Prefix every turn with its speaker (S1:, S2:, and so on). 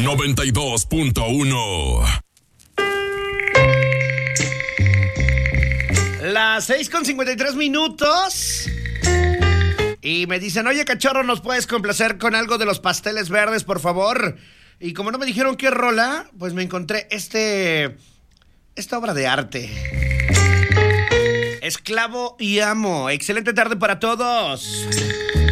S1: 92.1.
S2: Las 6:53. Y me dicen, oye, cachorro, ¿nos puedes complacer con algo de los Pasteles Verdes, por favor? Y como no me dijeron qué rola, pues me encontré esta obra de arte. Esclavo y amo. Excelente tarde para todos.